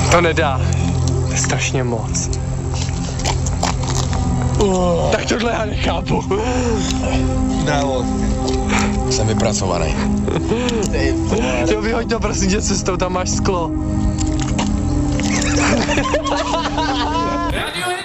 To nedá. To je strašně moc. Tak tohle já nechápu. Bravo. Jsem vypracovaný. Jo, vyhoď to prosím tě cestou, tam máš sklo.